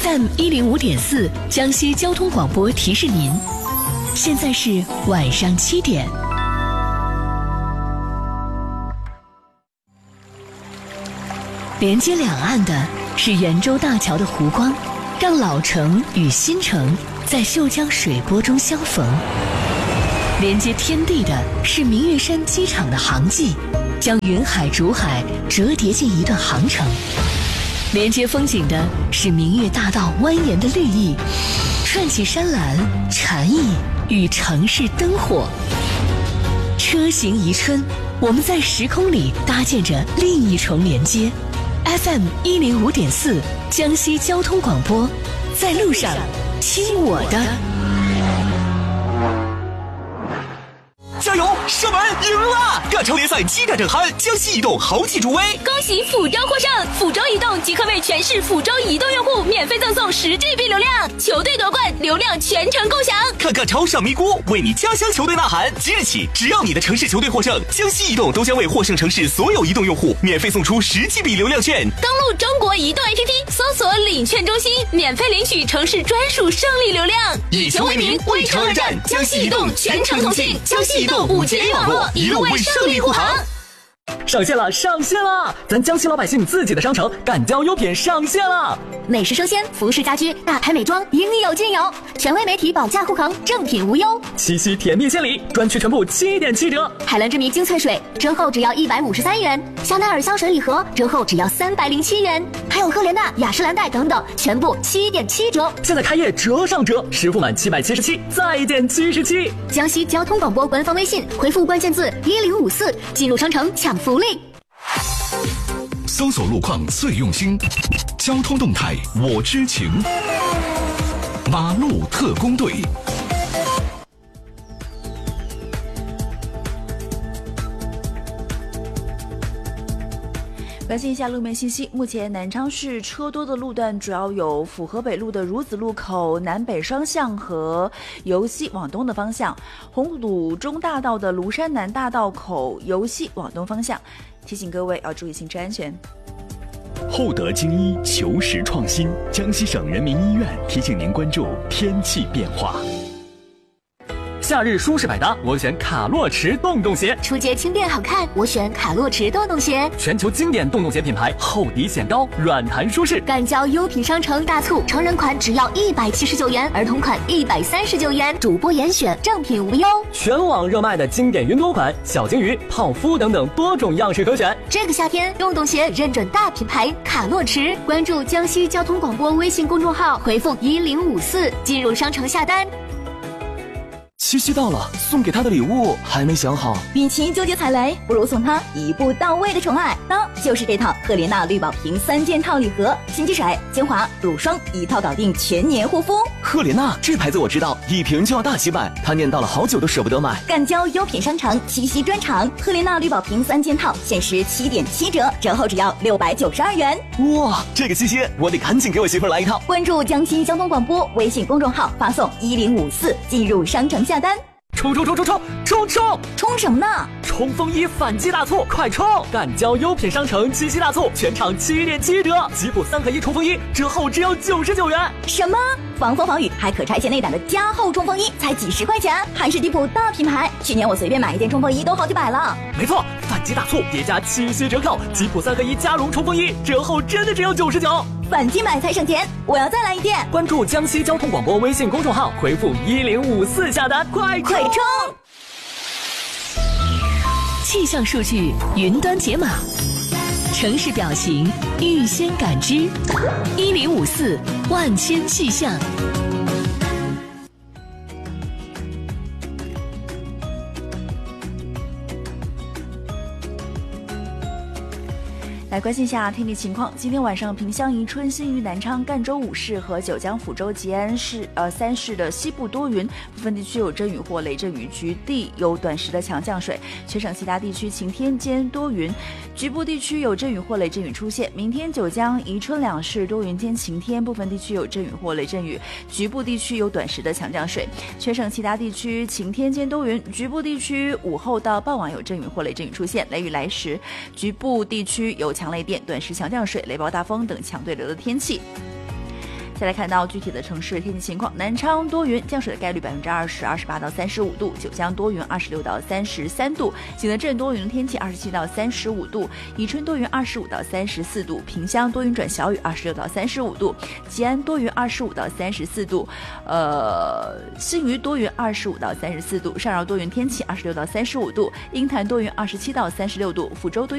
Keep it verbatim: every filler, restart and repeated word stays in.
M 一零五点四江西交通广播提示您，现在是晚上七点。连接两岸的是圆洲大桥的湖光，让老城与新城在秀江水波中相逢。连接天地的是明月山机场的航迹，将云海竹海折叠进一段航程。连接风景的是明月大道蜿蜒的绿意，串起山岚禅意与城市灯火。车行宜春，我们在时空里搭建着另一重连接。F M 一零五点四江西交通广播，在路上听我的。 加油！射门赢了！亚超联赛激战正酣，江西移动豪气助威， 恭喜福州获胜！福州移动即刻为全市福州移动用户免费赠送十 G B 流量，球队夺冠，流量全程共享。 看看超上咪咕，为你家乡球队呐喊！即日起，只要你的城市球队获胜，江西移动都将为获胜城市所有移动用户免费送出十 G B 流量券。 登录中国移动 A P P， 搜索领券中心，免费领取城市专属胜利流量。 以球为名，为城而战，江西移动全程同庆，江西移动五 G A 网络，一路为胜利护航。 上线了，上线了！咱江西老百姓自己的商城敢交优品上线了， 美食生鲜、服饰家居、大牌美妆，应有尽有，权威媒体保价护航，正品无忧。 七夕甜蜜献礼，专区全部七点七折。 海蓝之谜精粹水折后只要一百五十三元，香奈儿香水礼盒折后只要三百零七元，还有赫莲娜、雅诗兰黛等等，全部七点七折。 现在开业折上折，实付满七百七十七再减七十七。 江西交通广播官方微信回复关键字一零五四，进入商城抢福利。 搜索路况最用心，交通动态我知情，马路特工队。 关心一下路面信息，目前南昌市车多的路段主要有府河北路的孺子路口南北双向和由西往东的方向，红土中大道的庐山南大道口由西往东方向。提醒各位要注意行车安全。 厚德精医求实创新，江西省人民医院提醒您关注天气变化。 夏日舒适百搭，我选卡洛驰洞洞鞋； 出街轻便好看，我选卡洛驰洞洞鞋。 全球经典洞洞鞋品牌，厚底显高，软弹舒适。 敢交优品商城大促，成人款只要一百七十九元，儿童款一百三十九元，主播严选，正品无忧。 全网热卖的经典云朵款、小金鱼、泡芙等等多种样式可选。 这个夏天，洞洞鞋认准大品牌卡洛驰，关注江西交通广播微信公众号，回复一零五四进入商城下单。 七夕到了，送给他的礼物还没想好。 与其纠结踩雷，不如送他一步到位的宠爱，那就是这套赫莲娜绿宝瓶三件套礼盒，洗洁水、精华、乳霜一套搞定全年护肤。 赫莲娜这牌子我知道，一瓶就要大几百，他念叨了好久都舍不得买。 赣交优品商城七夕专场，赫莲娜绿宝瓶三件套限时七点七折，折后只要六百九十二元。 哇，这个七夕我得赶紧给我媳妇来一套。 关注江西交通广播微信公众号，发送一零五四进入商城下单。 冲冲冲冲冲冲冲冲什么呢？ 冲锋衣反击大促，快冲！赣交优品商城七夕大促，全场七点七折，吉普三合一冲锋衣折后只要九十九元。 什么？防风防雨还可拆卸内胆的加厚冲锋衣才几十块钱，还是迪普大品牌。去年我随便买一件冲锋衣都好几百了。 没错，反击大促叠加七夕折扣，吉普三合一加绒冲锋衣折后真的只有九十九。 反击买才省钱，我要再来一件。 关注江西交通广播微信公众号，回复一零五四下单，快快冲！ 气象数据云端解码，城市表情预先感知，一零五四万千气象。 来关心一下天气情况。今天晚上，萍乡宜春、新余、南昌、赣州五市和九江、抚州、吉安市呃三市的西部多云，部分地区有阵雨或雷阵雨，局地有短时的强降水。全省其他地区晴天兼多云，局部地区有阵雨或雷阵雨出现。明天九江、宜春两市多云间晴天，部分地区有阵雨或雷阵雨，局部地区有短时的强降水。全省其他地区晴天兼多云，局部地区午后到傍晚有阵雨或雷阵雨出现，雷雨来时，局部地区有强雷电、短时强降水、雷暴大风等强对流的天气。 再来看到具体的城市天气情况，南昌多云，降水的概率百分之二十，二十八到三十五度；九江多云，二十六到三十三度；景德镇多云天气，二十七到三十五度；宜春多云，二十五到三十四度；萍乡多云转小雨，二十六到三十五度；吉安多云，二十五到三十四度；呃，新余多云，二十五到三十四度；上饶多云天气，二十六到三十五度；鹰潭多云，二十七到三十六度；福州多云